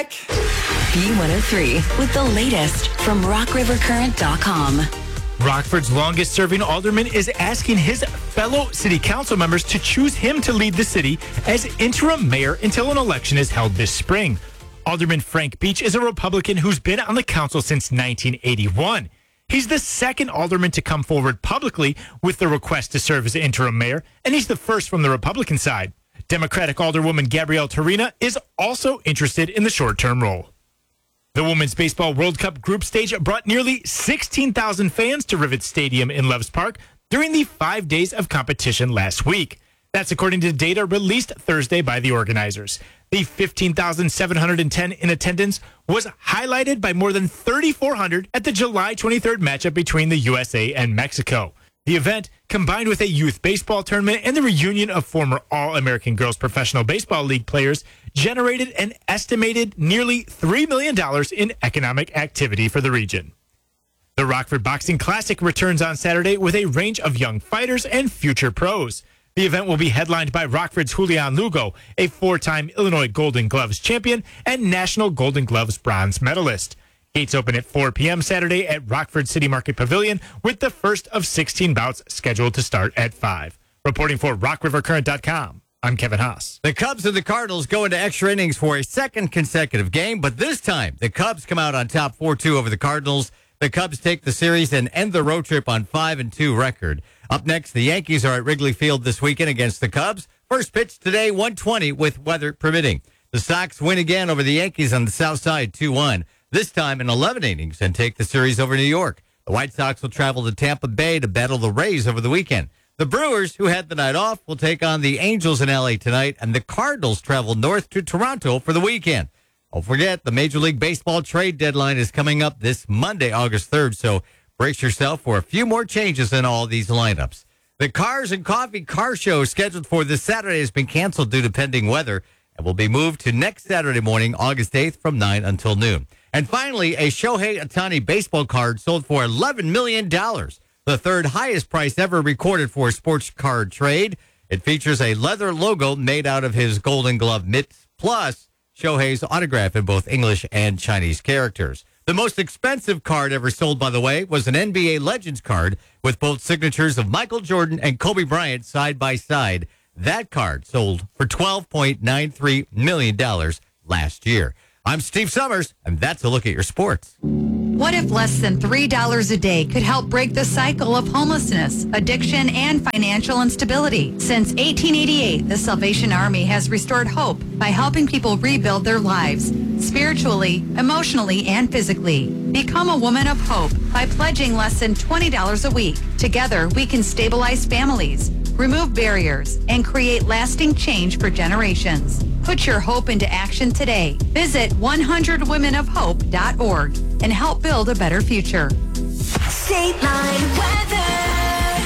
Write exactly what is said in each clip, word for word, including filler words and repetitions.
back. B one oh three with the latest from rock river current dot com. Rockford's longest-serving alderman is asking his fellow city council members to choose him to lead the city as interim mayor until an election is held this spring. Alderman Frank Beach is a Republican who's been on the council since nineteen eighty-one. He's the second alderman to come forward publicly with the request to serve as interim mayor, and he's the first from the Republican side. Democratic Alderwoman Gabrielle Torina is also interested in the short-term role. The Women's Baseball World Cup group stage brought nearly sixteen thousand fans to Rivet Stadium in Loves Park during the five days of competition last week. That's according to data released Thursday by the organizers. The fifteen thousand seven hundred ten in attendance was highlighted by more than three thousand four hundred at the July twenty-third matchup between the U S A and Mexico. The event, combined with a youth baseball tournament and the reunion of former All-American Girls Professional Baseball League players, generated an estimated nearly three million dollars in economic activity for the region. The Rockford Boxing Classic returns on Saturday with a range of young fighters and future pros. The event will be headlined by Rockford's Julian Lugo, a four-time Illinois Golden Gloves champion and National Golden Gloves bronze medalist. Gates open at four p.m. Saturday at Rockford City Market Pavilion, with the first of sixteen bouts scheduled to start at five. Reporting for rock river current dot com, I'm Kevin Haas. The Cubs and the Cardinals go into extra innings for a second consecutive game, but this time the Cubs come out on top four two over the Cardinals. The Cubs take the series and end the road trip on five and two record. Up next, the Yankees are at Wrigley Field this weekend against the Cubs. First pitch today, one twenty with weather permitting. The Sox win again over the Yankees on the south side, two one. This time in eleven innings, and take the series over New York. The White Sox will travel to Tampa Bay to battle the Rays over the weekend. The Brewers, who had the night off, will take on the Angels in L A tonight, and the Cardinals travel north to Toronto for the weekend. Don't forget, the Major League Baseball trade deadline is coming up this Monday, August third, so brace yourself for a few more changes in all these lineups. The Cars and Coffee Car Show scheduled for this Saturday has been canceled due to pending weather and will be moved to next Saturday morning, August eighth, from nine until noon. And finally, a Shohei Ohtani baseball card sold for eleven million dollars, the third highest price ever recorded for a sports card trade. It features a leather logo made out of his Golden Glove mitts, plus Shohei's autograph in both English and Chinese characters. The most expensive card ever sold, by the way, was an N B A Legends card with both signatures of Michael Jordan and Kobe Bryant side by side. That card sold for twelve point nine three million dollars last year. I'm Steve Summers, and that's a look at your sports. What if less than three dollars a day could help break the cycle of homelessness, addiction, and financial instability? Since eighteen eighty-eight, the Salvation Army has restored hope by helping people rebuild their lives, spiritually, emotionally, and physically. Become a woman of hope by pledging less than twenty dollars a week. Together, we can stabilize families, remove barriers, and create lasting change for generations. Put your hope into action today. Visit one hundred women of hope dot org and help build a better future. State Line weather.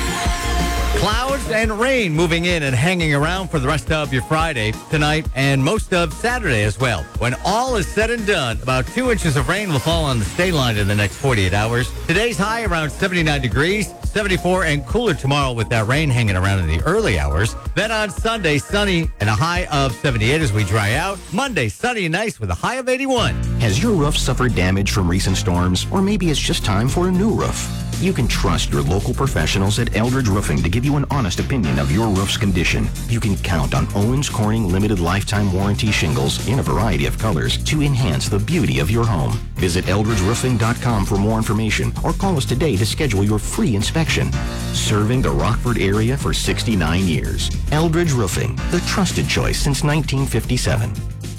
Clouds and rain moving in and hanging around for the rest of your Friday, tonight, and most of Saturday as well. When all is said and done, about two inches of rain will fall on the state line in the next forty-eight hours. Today's high around seventy-nine degrees, seventy-four and cooler tomorrow with that rain hanging around in the early hours. Then on Sunday, sunny and a high of seventy-eight as we dry out. Monday, sunny and nice with a high of eighty-one. Has your roof suffered damage from recent storms? Or maybe it's just time for a new roof? You can trust your local professionals at Eldridge Roofing to give you an honest opinion of your roof's condition. You can count on Owens Corning limited lifetime warranty shingles in a variety of colors to enhance the beauty of your home. Visit eldridge roofing dot com for more information or call us today to schedule your free inspection. Serving the Rockford area for sixty-nine years. Eldridge Roofing, the trusted choice since nineteen fifty-seven.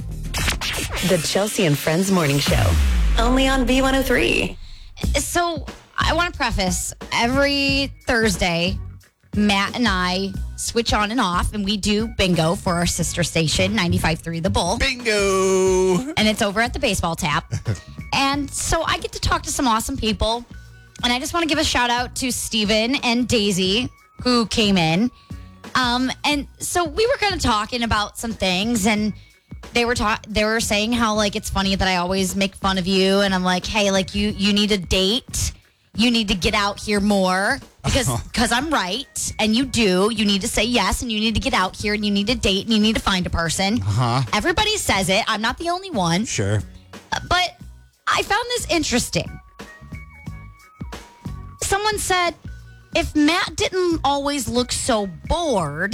The Chelsea and Friends Morning Show, only on B one oh three. So I want to preface, every Thursday, Matt and I switch on and off, and we do bingo for our sister station, ninety-five point three The Bull. Bingo! And it's over at the Baseball Tap. And so I get to talk to some awesome people. And I just want to give a shout out to Steven and Daisy, who came in. Um, and so we were kind of talking about some things, and they were ta- they were saying how, like, it's funny that I always make fun of you, and I'm like, hey, like, you you need a date. you need to get out here more because because I'm right and you do. You need to say yes and you need to get out here and you need to date and you need to find a person. Uh-huh. Everybody says it. I'm not the only one. Sure. But I found this interesting. Someone said, if Matt didn't always look so bored,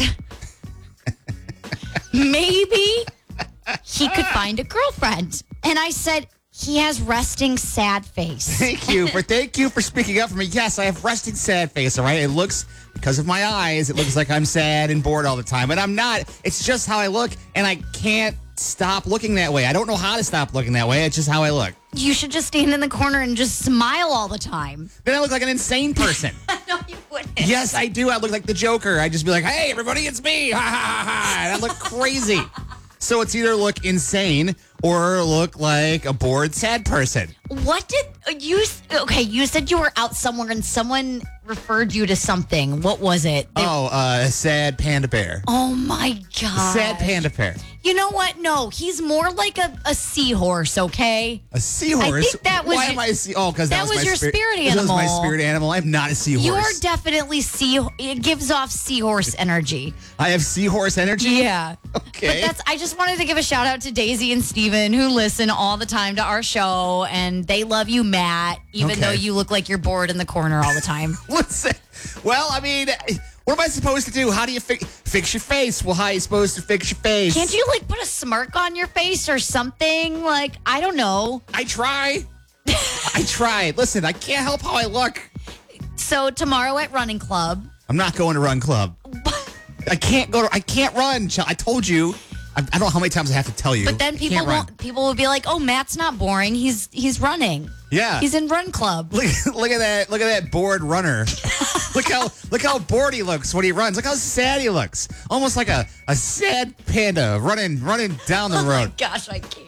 maybe he could find a girlfriend. And I said, he has resting sad face. Thank you for thank you for speaking up for me. Yes, I have resting sad face, all right? It looks, because of my eyes, it looks like I'm sad and bored all the time. But I'm not. It's just how I look, and I can't stop looking that way. I don't know how to stop looking that way. It's just how I look. You should just stand in the corner and just smile all the time. Then I look like an insane person. No, you wouldn't. Yes, I do. I look like the Joker. I just be like, hey, everybody, it's me. Ha, ha, ha, ha. And I look crazy. So it's either look insane or look like a bored, sad person. What did you, okay, you said you were out somewhere and someone referred you to something. What was it? They, Oh, uh, a sad panda bear. oh my God. Sad panda bear. You know what? No, he's more like a, a seahorse, okay? A seahorse? I think that was Why your- am I a sea? Oh, because that, that was, was my your spirit That was my animal. spirit animal. I'm not a seahorse. You're definitely sea. It gives off seahorse energy. I have seahorse energy? Yeah. Okay. But that's. I just wanted to give a shout out to Daisy and Steven who listen all the time to our show, and they love you, Matt, even Okay. though you look like you're bored in the corner all the time. Listen. Well, I mean, what am I supposed to do? How do you fi- fix your face? Well, how are you supposed to fix your face? Can't you like put a smirk on your face or something? Like I don't know. I try. I try. Listen, I can't help how I look. So tomorrow at Running Club. I'm not going to run club. I can't go to, I can't run. Ch- I told you. I, I don't know how many times I have to tell you. But then I people can't run. won't. People will be like, "Oh, Matt's not boring. He's he's running. Yeah. He's in Run Club." Look, look at that! Look at that bored runner. look how look how bored he looks when he runs. Look how sad he looks. Almost like a, a sad panda running running down the Oh my road. gosh, I can't.